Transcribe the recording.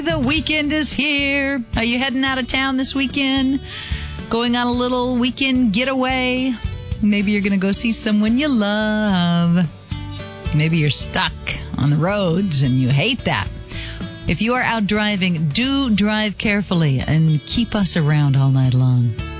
The weekend is here. Are you heading out of town this weekend? Going on a little weekend getaway? Maybe you're going to go see someone you love. Maybe you're stuck on the roads and you hate that. If you are out driving, do drive carefully and keep us around all night long.